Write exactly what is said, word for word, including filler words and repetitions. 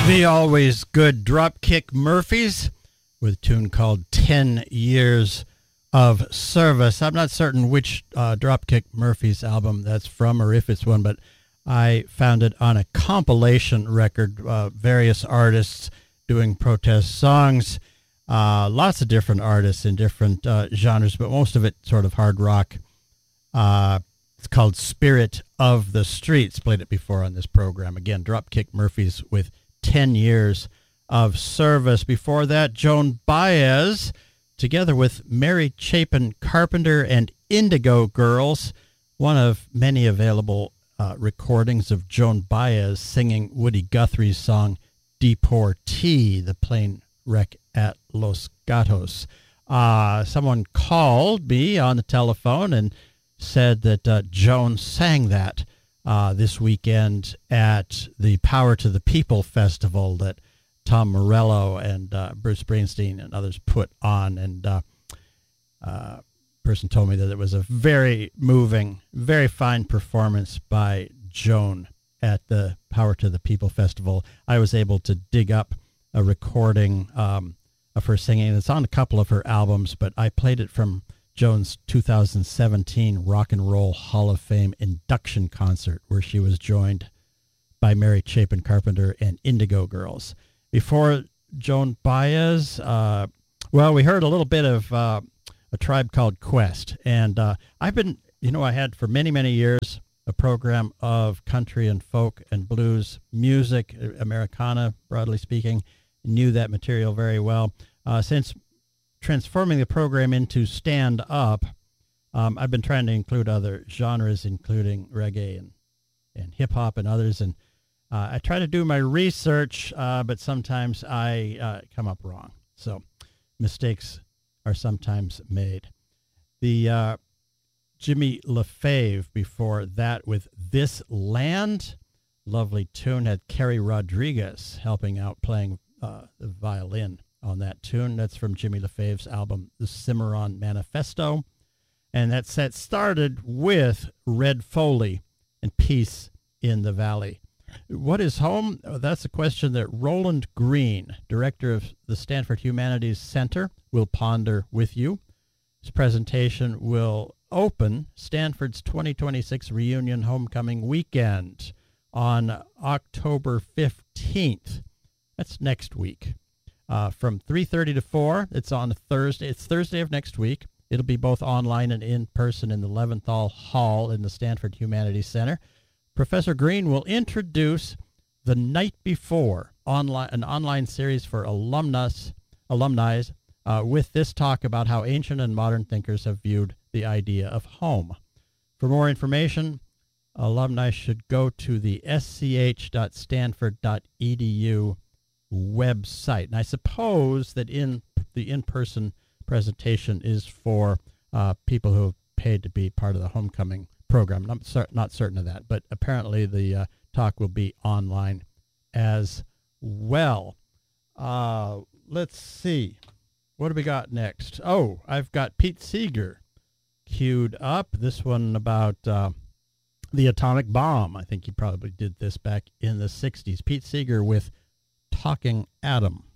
The always good Dropkick Murphys with a tune called ten years of Service. I'm not certain which uh, Dropkick Murphys album that's from or if it's one, but I found it on a compilation record, uh, various artists doing protest songs, uh, lots of different artists in different uh, genres, but most of it sort of hard rock. Uh, it's called Spirit of the Streets. Played it before on this program. Again, Dropkick Murphys with ten years of Service. Before that, Joan Baez, together with Mary Chapin Carpenter and Indigo Girls, one of many available uh, recordings of Joan Baez singing Woody Guthrie's song Deportee, the plane wreck at Los Gatos. Uh, someone called me on the telephone and said that uh, Joan sang that Uh, this weekend at the Power to the People Festival that Tom Morello and uh, Bruce Springsteen and others put on. And uh, uh, person told me that it was a very moving, very fine performance by Joan at the Power to the People Festival. I was able to dig up a recording um, of her singing. It's on a couple of her albums, but I played it from Joan's two thousand seventeen Rock and Roll Hall of Fame induction concert, where she was joined by Mary Chapin Carpenter and Indigo Girls. Before Joan Baez, uh, well, we heard a little bit of uh, A Tribe Called Quest. And uh, I've been, you know, I had for many, many years a program of country and folk and blues music, Americana, broadly speaking, knew that material very well. Uh, since transforming the program into stand-up, um, I've been trying to include other genres, including reggae and, and hip-hop and others. And uh, I try to do my research, uh, but sometimes I uh, come up wrong. So mistakes are sometimes made. The uh, Jimmy LaFave before that with This Land, lovely tune, had Kerry Rodriguez helping out playing uh, the violin on that tune. That's from Jimmy LaFave's album, The Cimarron Manifesto. And that set started with Red Foley and Peace in the Valley. What is home? Oh, that's a question that Roland Green, director of the Stanford Humanities Center, will ponder with you. His presentation will open Stanford's twenty twenty-six Reunion Homecoming Weekend on October fifteenth. That's next week. Uh, from three thirty to four. It's on Thursday. It's Thursday of next week. It'll be both online and in person in the Leventhal Hall in the Stanford Humanities Center. Professor Green will introduce The Night Before, online, an online series for alumnus, alumni uh, with this talk about how ancient and modern thinkers have viewed the idea of home. For more information, alumni should go to the s c h dot stanford dot e d u website. And I suppose that in the in-person presentation is for uh, people who have paid to be part of the homecoming program. I'm cer- not certain of that, but apparently the uh, talk will be online as well. Uh, let's see. What do we got next? Oh, I've got Pete Seeger queued up. This one about uh, the atomic bomb. I think he probably did this back in the sixties. Pete Seeger with Talking Atom.